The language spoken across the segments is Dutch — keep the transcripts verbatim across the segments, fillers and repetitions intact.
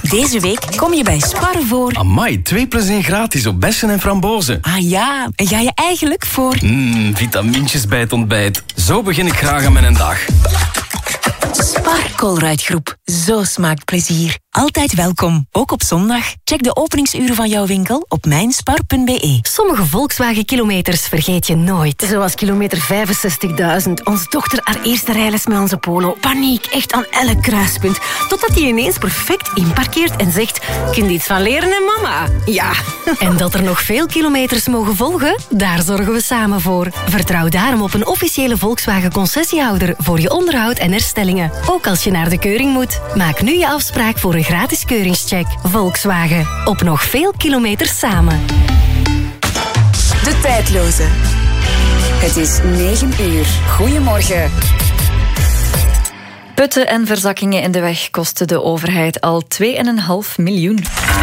Deze week kom je bij Spar voor... Amai, twee plus één gratis op bessen en frambozen. Ah ja, en ga je eigenlijk voor... Mmm, vitamintjes bij het ontbijt. Zo begin ik graag aan mijn dag. Spar Colruyt-groep. Zo smaakt plezier. Altijd welkom, ook op zondag. Check de openingsuren van jouw winkel op mijnspar punt b e. Sommige Volkswagen-kilometers vergeet je nooit. Zoals kilometer vijfenzestigduizend. Onze dochter haar eerste rijles met onze Polo. Paniek, echt aan elk kruispunt. Totdat hij ineens perfect inparkeert en zegt... Kunt iets van leren, hè, mama? Ja. En dat er nog veel kilometers mogen volgen? Daar zorgen we samen voor. Vertrouw daarom op een officiële Volkswagen-concessiehouder... voor je onderhoud en herstellingen. Ook als je naar de keuring moet. Maak nu je afspraak voor een gratis keuringscheck. Volkswagen. Op nog veel kilometers samen. De tijdloze. Het is negen uur. Goedemorgen. Putten en verzakkingen in de weg kosten de overheid al twee komma vijf miljoen.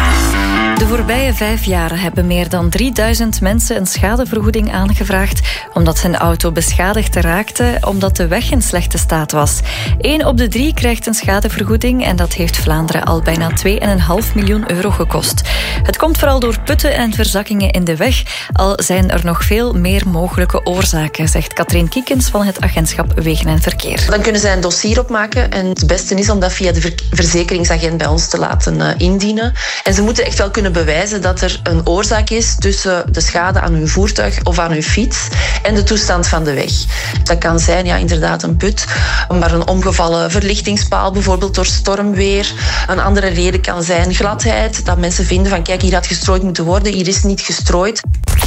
De voorbije vijf jaar hebben meer dan drieduizend mensen een schadevergoeding aangevraagd omdat hun auto beschadigd raakte omdat de weg in slechte staat was. Eén op de drie krijgt een schadevergoeding en dat heeft Vlaanderen al bijna twee komma vijf miljoen euro gekost. Het komt vooral door putten en verzakkingen in de weg, al zijn er nog veel meer mogelijke oorzaken, zegt Katrien Kiekens van het agentschap Wegen en Verkeer. Dan kunnen zij een dossier opmaken en het beste is om dat via de ver- verzekeringsagent bij ons te laten uh, indienen. En ze moeten echt wel kunnen bewijzen dat er een oorzaak is tussen de schade aan hun voertuig of aan hun fiets en de toestand van de weg. Dat kan zijn, ja, inderdaad een put, maar een omgevallen verlichtingspaal, bijvoorbeeld door stormweer. Een andere reden kan zijn gladheid, dat mensen vinden van kijk, hier had gestrooid moeten worden, hier is niet gestrooid.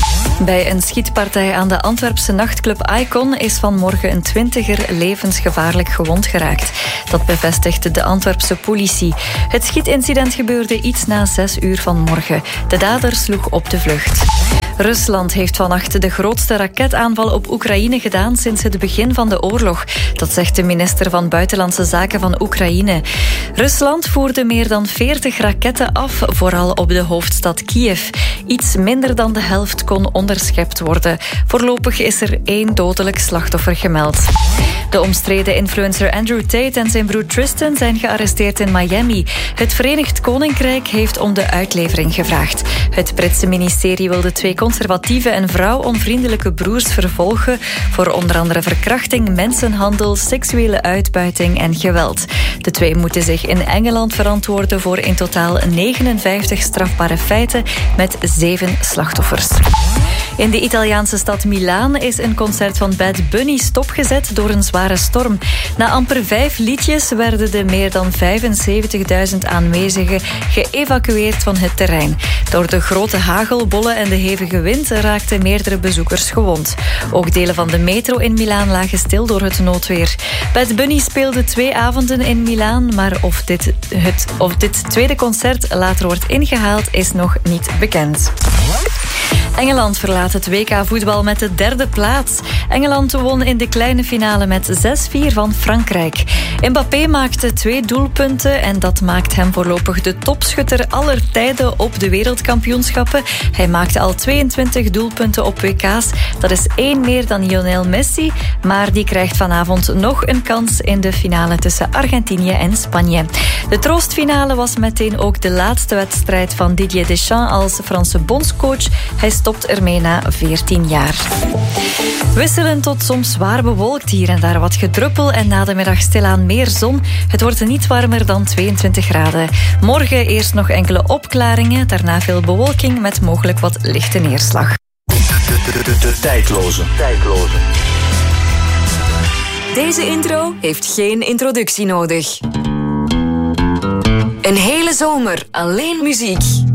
Bij een schietpartij aan de Antwerpse nachtclub Icon is vanmorgen een twintiger levensgevaarlijk gewond geraakt. Dat bevestigt de Antwerpse politie. Het schietincident gebeurde iets na zes uur vanmorgen. De dader sloeg op de vlucht. Rusland heeft vannacht de grootste raketaanval op Oekraïne gedaan sinds het begin van de oorlog. Dat zegt de minister van Buitenlandse Zaken van Oekraïne. Rusland voerde meer dan veertig raketten af, vooral op de hoofdstad Kiev. Iets minder dan de helft kon onderschept worden. Voorlopig is er één dodelijk slachtoffer gemeld. De omstreden influencer Andrew Tate en zijn broer Tristan zijn gearresteerd in Miami. Het Verenigd Koninkrijk heeft om de uitlevering gevraagd. Het Britse ministerie wil de twee conservatieve en vrouwonvriendelijke broers vervolgen voor onder andere verkrachting, mensenhandel, seksuele uitbuiting en geweld. De twee moeten zich in Engeland verantwoorden voor in totaal negenenvijftig strafbare feiten met zeven slachtoffers. In de Italiaanse stad Milaan is een concert van Bad Bunny stopgezet door een zware storm. Na amper vijf liedjes werden de meer dan vijfenzeventigduizend aanwezigen geëvacueerd van het terrein. Door de grote hagelbollen en de hevige wind raakten meerdere bezoekers gewond. Ook delen van de metro in Milaan lagen stil door het noodweer. Bad Bunny speelde twee avonden in Milaan, maar of dit, het, of dit tweede concert later wordt ingehaald is nog niet bekend. Engeland verlaat het W K voetbal met de derde plaats. Engeland won in de kleine finale met zes vier van Frankrijk. Mbappé maakte twee doelpunten en dat maakt hem voorlopig de topschutter aller tijden op de wereldkampioenschappen. Hij maakte al tweeëntwintig doelpunten op W K's. Dat is één meer dan Lionel Messi, maar die krijgt vanavond nog een kans in de finale tussen Argentinië en Spanje. De troostfinale was meteen ook de laatste wedstrijd van Didier Deschamps als Franse bondscoach. Hij stopt ermee na veertien jaar. Wisselend tot soms zwaar bewolkt, hier en daar wat gedruppel en na de middag stilaan meer zon. Het wordt niet warmer dan tweeëntwintig graden. Morgen eerst nog enkele opklaringen, daarna veel bewolking met mogelijk wat lichte neerslag. De, de, de, de tijdloze. tijdloze. Deze intro heeft geen introductie nodig. Een hele zomer alleen muziek.